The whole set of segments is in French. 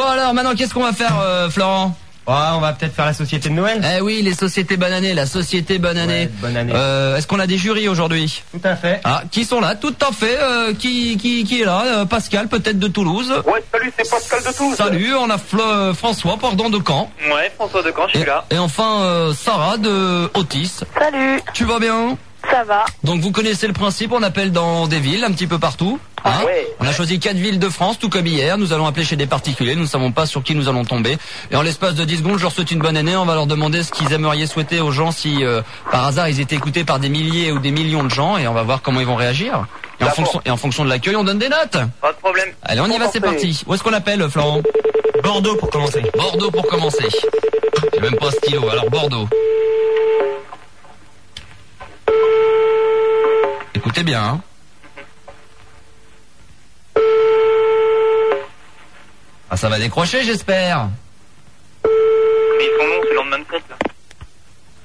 Bon alors, maintenant, qu'est-ce qu'on va faire, Florent ? Ouais, on va peut-être faire la société de Noël. Eh oui, les sociétés bonne année, la société bonne année. Ouais, bonne année. Est-ce qu'on a des jurys aujourd'hui ? Tout à fait. Ah, qui sont là ? Tout à fait. Qui est là ? Pascal, peut-être de Toulouse. Ouais, salut, c'est Pascal de Toulouse. Salut, on a François, pardon, de Caen. Ouais, François de Caen, je suis là. Et enfin, Sarah de Otis. Salut, Tu vas bien ? ça va? Donc vous connaissez le principe, on appelle dans des villes, un petit peu partout. Hein, ouais. On a choisi 4 villes de France, tout comme hier. Nous allons appeler chez des particuliers, nous ne savons pas sur qui nous allons tomber. Et en l'espace de 10 secondes, je leur souhaite une bonne année. On va leur demander ce qu'ils aimeraient souhaiter aux gens si par hasard ils étaient écoutés par des milliers ou des millions de gens. Et on va voir comment ils vont réagir. Et en fonction de l'accueil, on donne des notes. Pas de problème. Allez, on y va, c'est parti. Où est-ce qu'on appelle, Florent ? Bordeaux pour commencer. Bordeaux pour commencer. J'ai même pas un stylo, alors Bordeaux. Écoutez bien, hein. Ah, ça va décrocher, j'espère. Mais son nom, c'est le lendemain de fête, là. Allô ?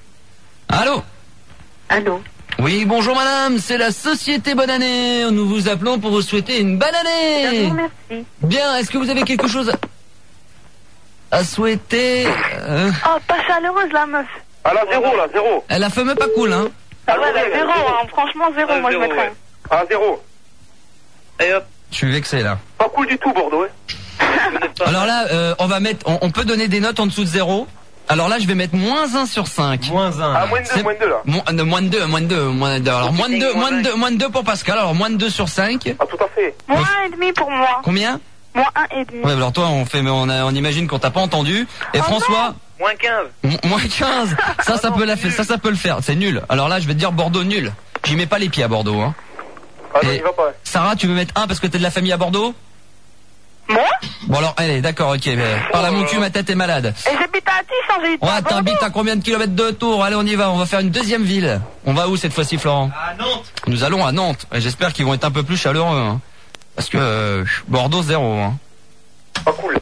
Allô? Oui, bonjour madame, c'est la Société Bonne Année. Nous vous appelons pour vous souhaiter une bonne année. D'accord, merci. Bien, est-ce que vous avez quelque chose à souhaiter Oh, pas chaleureuse la meuf. Ah, là, zéro. Elle a fait même pas cool, hein. Ah ouais, là, zéro, hein. Franchement zéro, moi je zéro, mettrais. ouais. Ah, zéro. Et hop. Je suis vexé là. Pas cool du tout, Bordeaux, ouais. Alors là, on va mettre, on peut donner des notes en dessous de 0. Alors là, je vais mettre moins 1 sur 5. Moins 1. Ah, moins de 2 là. Moins de 2. Alors moins de 2 pour Pascal. Alors moins de 2 sur 5. Ah, tout à fait. Moins 1,5 pour moi. Combien ? Moins 1,5. Ouais, alors toi, on imagine qu'on t'a pas entendu. Et Oh François, Moins 15. moins 15. Ça peut le faire. C'est nul. Alors là, je vais te dire Bordeaux nul. J'y mets pas les pieds à Bordeaux, hein. Ah, non, Et il va pas. Sarah, tu veux mettre 1 parce que t'es de la famille à Bordeaux ? Moi? Bon alors, allez, d'accord, ok. Mais par là, mon cul, ma tête est malade. Et j'habite à Atis, hein, j'habite pas à Ouais, Bordeaux. t'habites à combien de kilomètres de Tours ? Allez, on y va. On va faire une deuxième ville. On va où cette fois-ci, Florent ? À Nantes. Nous allons à Nantes. Et j'espère qu'ils vont être un peu plus chaleureux, hein. Parce que Bordeaux 0, hein. Pas cool.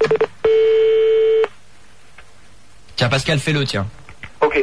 Tiens, Pascal, fais-le, tiens. Ok.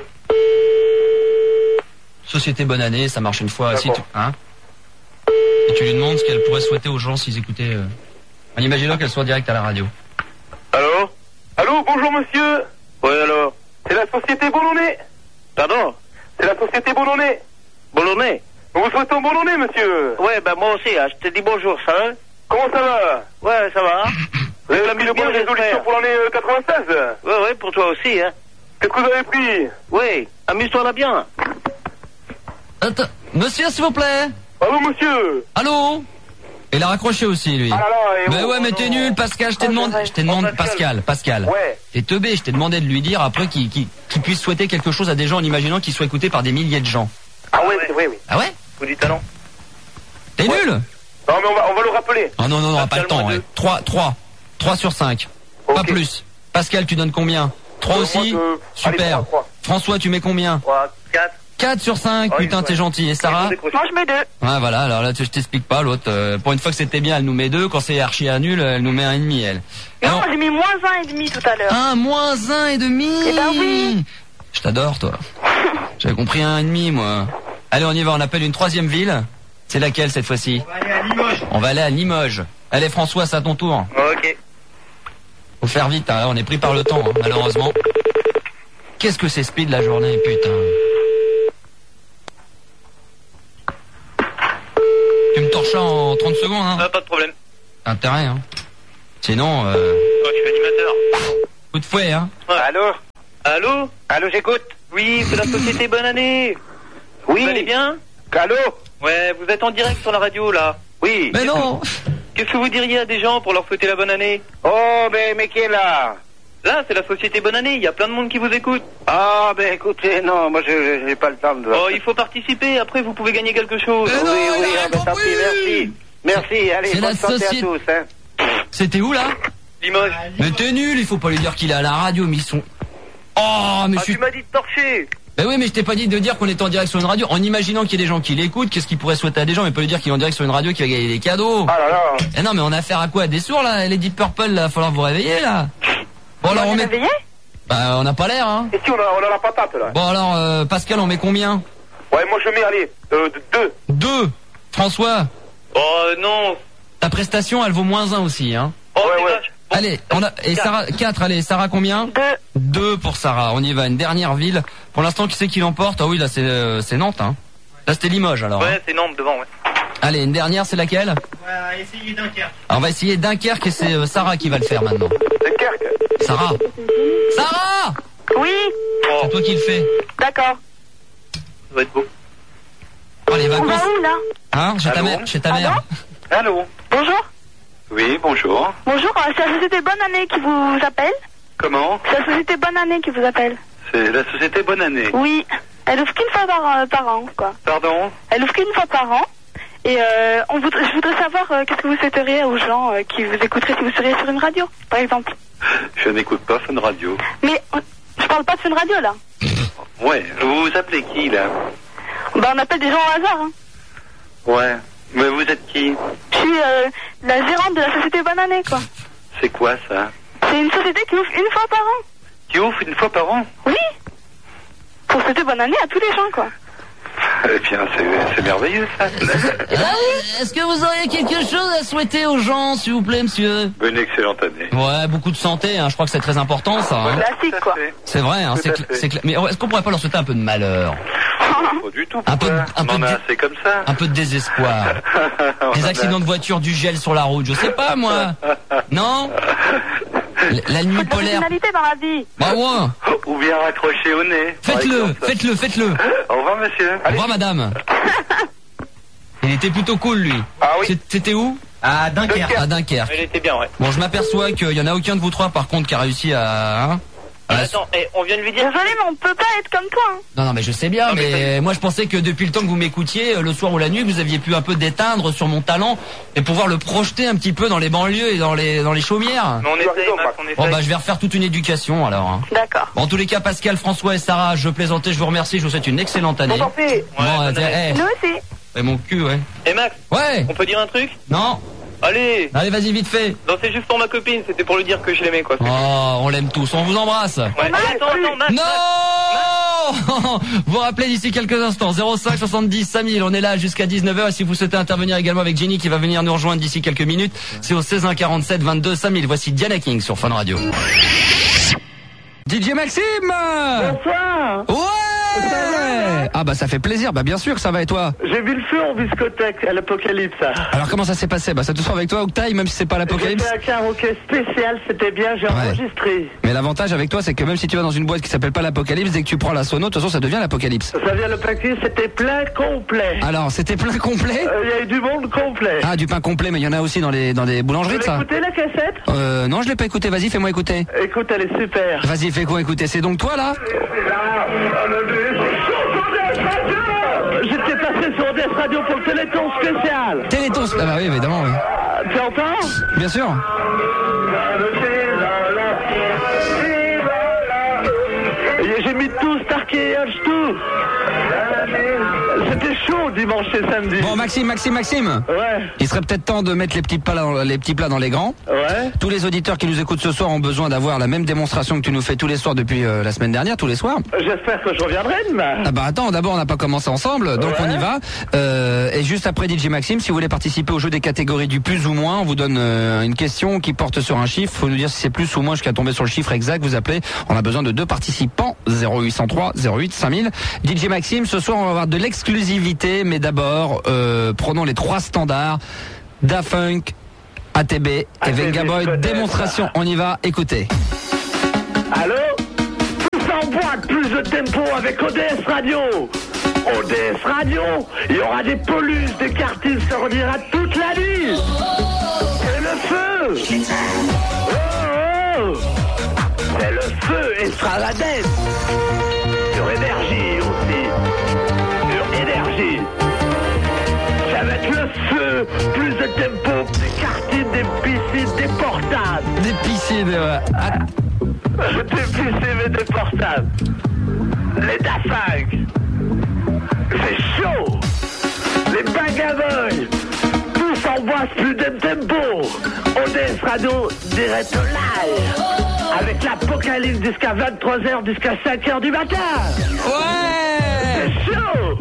Société Bonne Année, ça marche une fois. Si D'accord. hein. Et tu lui demandes ce qu'elle pourrait souhaiter aux gens s'ils écoutaient. En imaginant qu'elle soit directe à la radio. Allô? Allô, bonjour monsieur. Oui, alors. C'est la société Boulonnais. Pardon? C'est la société Boulonnais. Boulonnais? Nous vous souhaitons bonne année, monsieur. Ouais, ben moi aussi, hein, je te dis bonjour, ça va? Comment ça va? Ouais, ça va. Vous avez mis de bonnes résolutions pour l'année 96? Ouais, pour toi aussi, hein. Qu'est-ce que vous avez pris? Oui, amuse-toi là bien. Attends, monsieur, s'il vous plaît. Allô, monsieur. Allô? Il a raccroché aussi, lui. Ah là là, et Mais oh, ouais, mais oh t'es non. nul, Pascal. Je t'ai demandé, Pascal. Ouais. T'es teubé. Je t'ai demandé de lui dire après qu'il puisse souhaiter quelque chose à des gens en imaginant qu'il soit écouté par des milliers de gens. Ah ouais, c'est vrai, oui. Ah ouais? Faut du talent. T'es nul? Non, mais on va le rappeler. Oh non, on n'a pas le Pascal, temps. moi, Ouais. 3 sur 5. Pas Ok. plus. Pascal, tu donnes combien? 3 aussi? moi, Super. allez, 3. François, tu mets combien? 3, 4. 4 sur 5. Ouais, Putain, ouais. t'es gentil. Et Sarah? Moi je mets 2. Ouais, voilà. Alors là, je t'explique pas. L'autre, pour une fois que c'était bien, elle nous met 2. Quand c'est archi à nul, elle nous met 1,5, elle. Non, Alors, j'ai mis moins 1,5 tout à l'heure. moins 1,5. Eh ben oui. Je t'adore, toi. J'avais compris 1,5, moi. Allez, on y va. On appelle une troisième ville. C'est laquelle, cette fois-ci? On va aller à Limoges. On va aller à Limoges. Allez, François, c'est à ton tour. Ok. Faut faire vite, hein. Là, on est pris par le temps, hein, malheureusement. Qu'est-ce que c'est speed la journée, putain. Tu me torches en 30 secondes, hein. Pas de problème. Intérêt, hein. Sinon, Oh, je suis animateur. coup de fouet, hein. Ouais. Allô? Allô, j'écoute. Oui, c'est la société Bonne Année. Oui. Vous allez bien? Allô? Ouais, vous êtes en direct sur la radio, là. Oui. Mais non. Qu'est-ce que vous diriez à des gens pour leur souhaiter la bonne année? Oh, mais qui est là? Là, c'est la société Bonne Année, il y a plein de monde qui vous écoute. Ah, ben écoutez, non, moi j'ai pas le temps de... Oh, il faut participer, après vous pouvez gagner quelque chose. Mais non, il a rien tant compris. pis, merci, allez, C'est la bonne santé société- à tous, hein. C'était où, là? Limoges. Mais t'es nul, il faut pas lui dire qu'il est à la radio, mais ils sont... Oh, mais je suis... tu m'as dit de torcher. Ben oui, mais je t'ai pas dit de dire qu'on était en direct sur une radio. En imaginant qu'il y ait des gens qui l'écoutent, qu'est-ce qu'il pourrait souhaiter à des gens, mais pas lui dire qu'il est en direct sur une radio qui va gagner des cadeaux. Ah là là. Eh non, mais on a affaire à quoi? Des sourds, là? Les Deep Purple, là, falloir vous réveiller, là. Bon, alors on met... réveillé? Bah, on n'a pas l'air, hein. Et si on a la patate, là? Bon, alors, Pascal, on met combien? Ouais, moi je mets, allez, 2. 2. François, Oh, non. ta prestation, elle vaut moins 1 aussi, hein. Oh, ouais. Bon, Allez, et Sarah, 4, allez, Sarah combien? 2 pour Sarah, on y va, une dernière ville. Pour l'instant, qui c'est qui l'emporte? Ah oui, là c'est Nantes, hein. Là c'était Limoges alors. Ouais, hein. c'est Nantes devant, ouais. Allez, une dernière, c'est laquelle? On va essayer Dunkerque. Alors, on va essayer Dunkerque et c'est Sarah qui va le faire maintenant. Dunkerque. Sarah! Sarah! Oui, C'est toi qui le fais. d'accord. Ça va être beau. Oh, les On vacances. va où, là? Hein, chez ta Allô mère, chez ta mère. Allô? Bonjour. Oui, bonjour. Bonjour, c'est la société Bonne Année qui vous appelle. Comment? C'est la société Bonne Année qui vous appelle. C'est la société Bonne Année. Oui, elle ouvre qu'une fois par an, quoi. Pardon? Elle ouvre qu'une fois par an. Et je voudrais savoir qu'est-ce que vous souhaiteriez aux gens qui vous écouteraient si vous seriez sur une radio, par exemple. Je n'écoute pas Fun Radio. Mais je parle pas de Fun Radio, là. Ouais, vous vous appelez qui, là? Bah, on appelle des gens au hasard, hein. Ouais, mais vous êtes qui? Je suis la gérante de la société Bonne Année, quoi. C'est quoi, ça? C'est une société qui ouvre une fois par an. Qui ouvre une fois par an? Oui. Pour souhaiter bonne année à tous les gens, quoi. Eh bien, c'est merveilleux, ça. Est-ce que vous auriez quelque chose à souhaiter aux gens, s'il vous plaît, monsieur? Une excellente année. Ouais, beaucoup de santé, hein. Je crois que c'est très important, ça. Hein. Classique, quoi. C'est vrai, hein. Tout à fait. C'est clair. Mais est-ce qu'on pourrait pas leur souhaiter un peu de malheur? Pas du tout. Un peu de- pourquoi un peu On en a de- assez comme ça. Un peu de désespoir. On Des en a- accidents de voiture, du gel sur la route, je sais pas, moi. Non? La nuit Faut de polaire. l'originalité dans la vie. Bah ouais. Ou bien raccroché au nez. par exemple. Faites-le. Au revoir, monsieur. Au revoir, madame. Il était plutôt cool, lui. Ah oui. C'était où? À Dunkerque. À Dunkerque. Elle était bien, ouais. Bon, je m'aperçois qu'il y en a aucun de vous trois, par contre, qui a réussi à... hein, à la- Attends, on vient de lui dire. Désolé, mais on peut pas être comme toi, hein. Non, mais je sais bien, Non, mais mais moi je pensais que depuis le temps que vous m'écoutiez, le soir ou la nuit, vous aviez pu un peu déteindre sur mon talent et pouvoir le projeter un petit peu dans les banlieues et dans les chaumières. Mais on essaye, Max, on essaye. Bon, bah je vais refaire toute une éducation alors. Hein. D'accord. Bon, en tous les cas, Pascal, François et Sarah, je plaisantais, je vous remercie, je vous souhaite une excellente année. Bon, Bon, bonne année. Nous aussi. mon cul, ouais. Et Max, Ouais. on peut dire un truc? Non. Allez. Allez, vas-y, vite fait. Non, c'est juste pour ma copine, c'était pour lui dire que je l'aimais, quoi. Oh, on l'aime tous, on vous embrasse. Ouais. Attends, Max. Non. Vous rappelez d'ici quelques instants 05 70 5000. On est là jusqu'à 19h et si vous souhaitez intervenir également avec Jenny qui va venir nous rejoindre d'ici quelques minutes, c'est au 16 1 47 22 5000. Voici Diana King sur Fun Radio. DJ Maxime. Bonsoir. Ouais. Ah bah ça fait plaisir. Bah bien sûr que ça va et toi? J'ai vu le feu en discothèque à l'Apocalypse. Alors comment ça s'est passé? Bah ça te sort avec toi Octaï même si c'est pas J'ai l'Apocalypse. fait un karaoké spécial, c'était bien, j'ai enregistré. Mais l'avantage avec toi c'est que même si tu vas dans une boîte qui s'appelle pas l'Apocalypse, dès que tu prends la sono, de toute façon ça devient l'Apocalypse. Ça vient l'Apocalypse, c'était plein complet. Alors c'était plein complet? Il y a eu du monde complet. Ah du pain complet mais il y en a aussi dans des boulangeries Vous de ça. écoutez la cassette? Non je l'ai pas écouté, vas-y fais-moi écouter. Écoute, elle est super. Vas-y fais quoi écouter, c'est donc toi là? J'étais passé sur DS Radio pour le Téléthon spécial. Téléthon, ah bah oui évidemment oui. Tu entends? Bien sûr. J'ai mis tout, Starkey et Hodge, tout. C'était chaud dimanche et samedi. Bon Maxime. Ouais, Il serait peut-être temps de mettre les petits plats dans les grands. ouais. Tous les auditeurs qui nous écoutent ce soir ont besoin d'avoir la même démonstration que tu nous fais tous les soirs depuis la semaine dernière, tous les soirs. J'espère que je reviendrai demain. Ah bah attends, d'abord on n'a pas commencé ensemble, donc Ouais. on y va. Et juste après DJ Maxime, si vous voulez participer au jeu des catégories du plus ou moins, on vous donne une question qui porte sur un chiffre. Faut nous dire si c'est plus ou moins jusqu'à tomber sur le chiffre exact. Vous appelez. On a besoin de 2 participants. 0803 08 5000. DJ Maxime, ce soir on va avoir de l'exclusivité, mais d'abord prenons les 3 standards. Da Funk, ATB et Venga Boy. je connais Démonstration. On y va. Écoutez. Allô? Tous en boîte, plus de tempo avec ODS Radio. ODS Radio, il y aura des polus, des cartines, ça redira toute la nuit. C'est le feu. Oh, oh. C'est le feu et sera la dette. Sur énergie aussi. Sur énergie. Ça va être le feu, plus de tempo, des cartines, des piscines, des portables. Des piscines. Des piscines et des portables. Les Dafag. C'est chaud. Les Bagaboy. Tous en bois, plus de tempo. ODS Radio, direct live. Avec l'Apocalypse jusqu'à 23h, jusqu'à 5h du matin. Ouais. C'est chaud.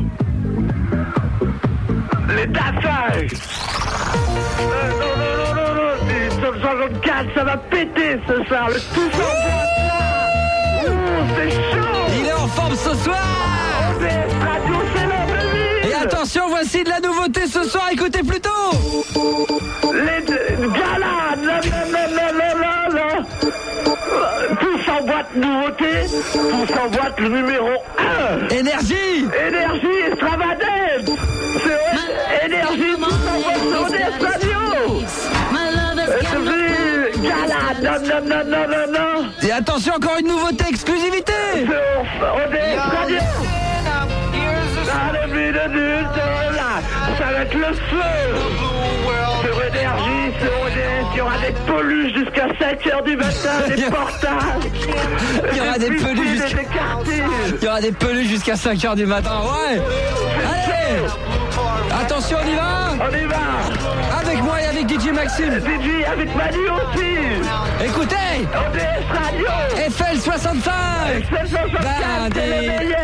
Les Dafag. Non, top 64, ça va péter ce soir, le tous en boîte là. C'est chaud. Il est en forme ce soir. ODS Radio, c'est l'heure de ville. Et attention, voici de la nouveauté ce soir, écoutez plutôt. Les galas, non. Tous en boîte nouveauté, tous en boîte le numéro 1. Énergie. Énergie extravagante. C'est Énergie, tous en boîte sur ODS Radio. Gala, non. Et attention, encore une nouveauté, exclusivité. ODS Radio. Dans le but de là, ça va être le feu. Sur Énergie, sur ODS, il y aura des peluches jusqu'à 5h du matin, des portages. Il y aura des peluches Il y aura des peluches jusqu'à 5h du matin, ouais. Allez. Attention, on y va. On y va. Avec moi et avec DJ Maxime. DJ avec Manu aussi. Écoutez. ODS Radio. FL 65. FL 65, c'est les meilleurs.